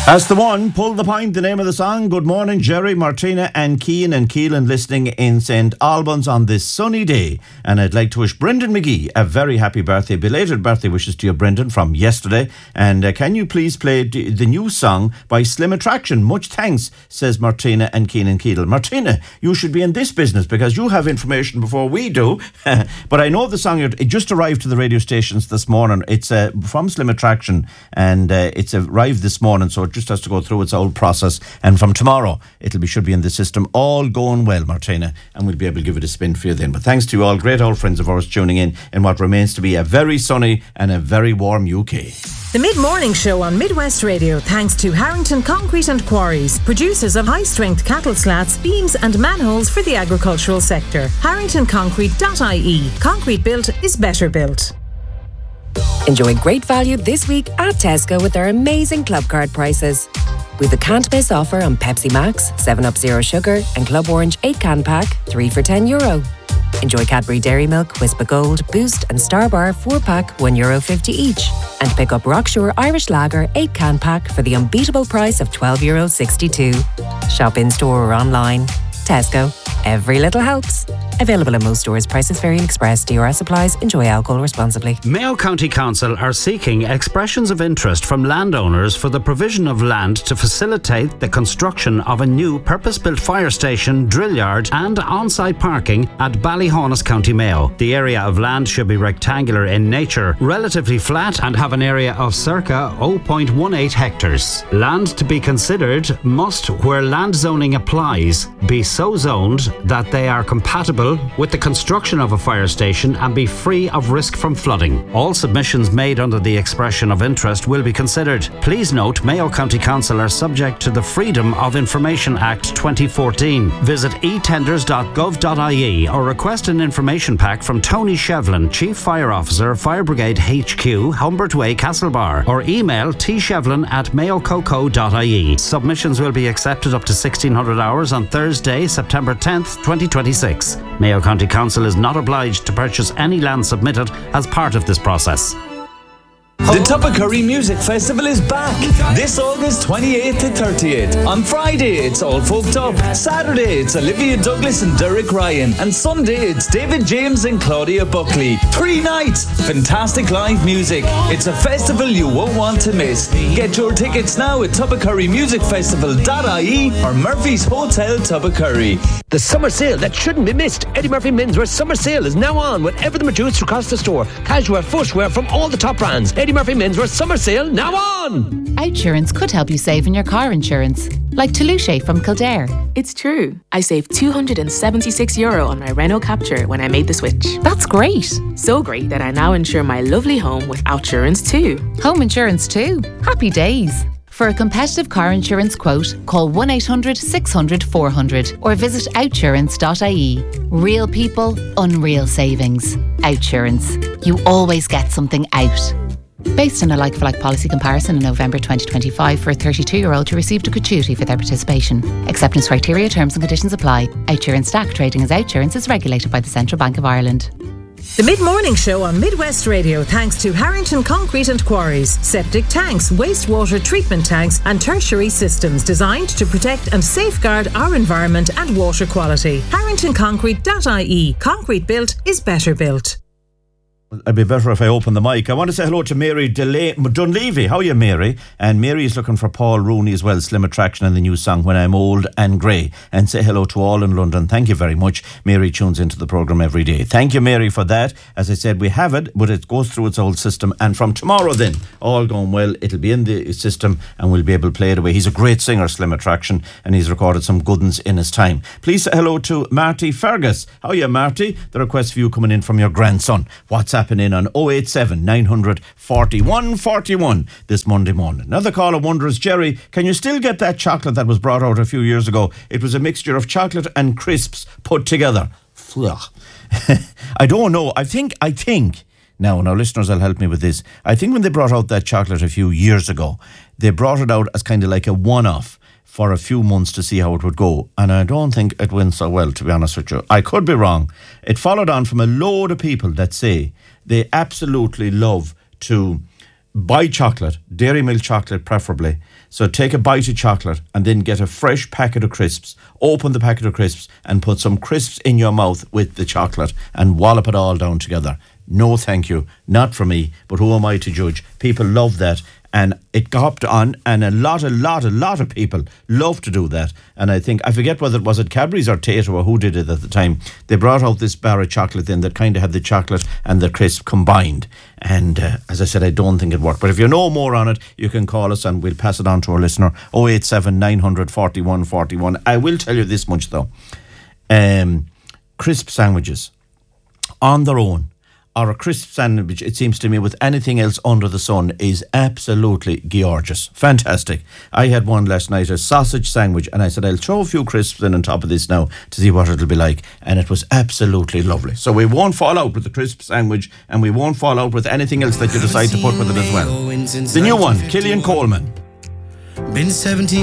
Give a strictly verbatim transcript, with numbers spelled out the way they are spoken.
That's the one, Pull the Pint, the name of the song. Good morning, Jerry, Martina and Cian and Keelan listening in Saint Albans on this sunny day. And I'd like to wish Brendan McGee a very happy birthday. Belated birthday wishes to you, Brendan, from yesterday. And uh, can you please play d- the new song by Slim Attraction? Much thanks, says Martina and Cian and Keelan. Martina, you should be in this business because you have information before we do. But I know the song, it just arrived to the radio stations this morning. It's uh, from Slim Attraction and uh, it's arrived this morning, so it just has to go through its old process, and from tomorrow it'll be should be in the system. All going well, Martina, and we'll be able to give it a spin for you then. But thanks to you all, great old friends of ours tuning in in what remains to be a very sunny and a very warm U K. The Mid-Morning Show on Midwest Radio, thanks to Harrington Concrete and Quarries, producers of high-strength cattle slats, beams and manholes for the agricultural sector. harrington concrete dot I E. Concrete built is better built. Enjoy great value this week at Tesco with our amazing Club Card prices. With the can't miss offer on Pepsi Max, seven up Zero Sugar and Club Orange eight can pack, three for ten euro. Enjoy Cadbury Dairy Milk, Whisper Gold, Boost and Star Bar four pack, one euro fifty each. And pick up Rockshore Irish Lager eight can pack for the unbeatable price of twelve euro sixty-two. Shop in store or online. Tesco. Every little helps. Available in most stores. Prices vary in Express. D R S applies. Enjoy alcohol responsibly. Mayo County Council are seeking expressions of interest from landowners for the provision of land to facilitate the construction of a new purpose-built fire station, drill yard and on-site parking at Ballyhonus, County Mayo. The area of land should be rectangular in nature, relatively flat and have an area of circa zero point one eight hectares. Land to be considered must, where land zoning applies, be so zoned that they are compatible with the construction of a fire station and be free of risk from flooding. All submissions made under the expression of interest will be considered. Please note, Mayo County Council are subject to the Freedom of Information Act twenty fourteen. Visit e tenders dot gov dot I E or request an information pack from Tony Shevlin, Chief Fire Officer, Fire Brigade H Q, Humbert Way, Castlebar, or email t shevlin at mayo coco dot I E. Submissions will be accepted up to sixteen hundred hours on Thursday, September tenth, twenty twenty-six. Mayo County Council is not obliged to purchase any land submitted as part of this process. The Tubbercurry Music Festival is back this August twenty-eighth to thirtieth. On Friday, it's All Folked Up. Saturday, it's Olivia Douglas and Derek Ryan. And Sunday, it's David James and Claudia Buckley. Three nights, fantastic live music. It's a festival you won't want to miss. Get your tickets now at tubbercurry music festival dot I E or Murphy's Hotel Tubbercurry. The summer sale that shouldn't be missed. Eddie Murphy Menswear summer sale is now on with everything produced across the store. Casual, footwear from all the top brands. Eddie Murphy Menswear summer sale now on. Outsurance could help you save in your car insurance. Like Toulouse from Kildare. It's true. I saved two hundred seventy-six euro on my Renault Capture when I made the switch. That's great. So great that I now insure my lovely home with Outsurance too. Home insurance too. Happy days. For a competitive car insurance quote, call one eight hundred six hundred four hundred or visit outsurance dot I E. Real people, unreal savings. Outsurance. You always get something out. Based on a like-for-like policy comparison in November twenty twenty-five for a thirty-two-year-old who received a gratuity for their participation. Acceptance criteria, terms and conditions apply. Outsurance S T A C trading as Outsurance is regulated by the Central Bank of Ireland. The Mid-Morning Show on Midwest Radio, thanks to Harrington Concrete and Quarries. Septic tanks, wastewater treatment tanks and tertiary systems designed to protect and safeguard our environment and water quality. harrington concrete dot I E. Concrete built is better built. It'd be better if I open the mic. I want to say hello to Mary Delay- Dunleavy. How are you, Mary? And Mary is looking for Paul Rooney as well, Slim Attraction and the new song When I'm Old and Grey. And say hello to all in London. Thank you very much. Mary tunes into the programme every day. Thank you, Mary, for that. As I said, we have it, but it goes through its old system. And from tomorrow then, all going well, it'll be in the system and we'll be able to play it away. He's a great singer, Slim Attraction, and he's recorded some good ones in his time. Please say hello to Marty Fergus. How are you, Marty? The request for you coming in from your grandson. What's happening on oh eight seven nine hundred forty-one forty-one this Monday morning. Another caller wonders, Jerry, can you still get that chocolate that was brought out a few years ago? It was a mixture of chocolate and crisps put together. I don't know. I think, I think, now, now listeners will help me with this. I think when they brought out that chocolate a few years ago, they brought it out as kind of like a one-off for a few months to see how it would go. And I don't think it went so well, to be honest with you. I could be wrong. It followed on from a load of people that say they absolutely love to buy chocolate, dairy milk chocolate preferably. So take a bite of chocolate and then get a fresh packet of crisps. Open the packet of crisps and put some crisps in your mouth with the chocolate and wallop it all down together. No, thank you. Not for me, but who am I to judge? People love that. And it hopped on, and a lot, a lot, a lot of people love to do that. And I think, I forget whether it was at Cadbury's or Tato or who did it at the time. They brought out this bar of chocolate then that kind of had the chocolate and the crisp combined. And uh, as I said, I don't think it worked. But if you know more on it, you can call us and we'll pass it on to our listener. oh eight seven, nine hundred, forty-one forty-one. I will tell you this much though. Um, crisp sandwiches on their own, or a crisp sandwich, it seems to me, with anything else under the sun, is absolutely gorgeous. Fantastic. I had one last night, a sausage sandwich, and I said, I'll throw a few crisps in on top of this now to see what it'll be like. And it was absolutely lovely. So we won't fall out with the crisp sandwich, and we won't fall out with anything else that you decide to put with it as well. The new one, Killian Coleman. Been seventeen